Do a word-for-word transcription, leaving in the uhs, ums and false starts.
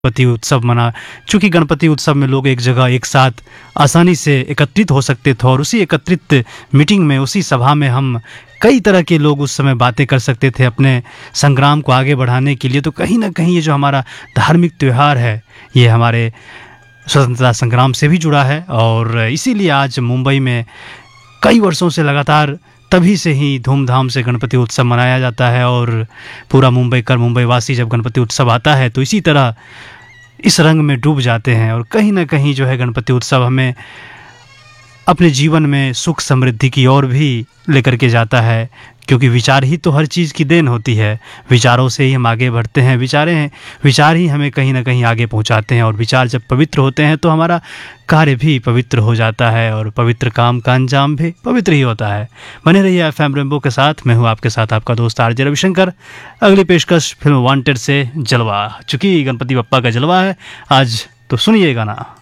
गणपति उत्सव मना चूँकि गणपति उत्सव में लोग एक जगह एक साथ आसानी से एकत्रित हो सकते थे और उसी एकत्रित मीटिंग में, उसी सभा में हम कई तरह के लोग उस समय बातें कर सकते थे अपने संग्राम को आगे बढ़ाने के लिए। तो कहीं ना कहीं ये जो हमारा धार्मिक त्यौहार है ये हमारे स्वतंत्रता संग्राम से भी जुड़ा है और इसीलिए आज मुंबई में कई वर्षों से लगातार तभी से ही धूमधाम से गणपति उत्सव मनाया जाता है और पूरा मुंबई कर मुंबई वासी जब गणपति उत्सव आता है तो इसी तरह इस रंग में डूब जाते हैं। और कहीं ना कहीं जो है गणपति उत्सव हमें अपने जीवन में सुख समृद्धि की ओर भी लेकर के जाता है, क्योंकि विचार ही तो हर चीज़ की देन होती है। विचारों से ही हम आगे बढ़ते हैं, विचारें हैं विचार ही हमें कहीं ना कहीं आगे पहुंचाते हैं और विचार जब पवित्र होते हैं तो हमारा कार्य भी पवित्र हो जाता है और पवित्र काम का अंजाम भी पवित्र ही होता है। बने रहिए एफएम रेनबो के साथ, मैं हूँ आपके साथ आपका दोस्त आरजे रविशंकर। अगली पेशकश फिल्म वांटेड से जलवा, चूँकि गणपति बप्पा का जलवा है आज तो सुनिएगा ना।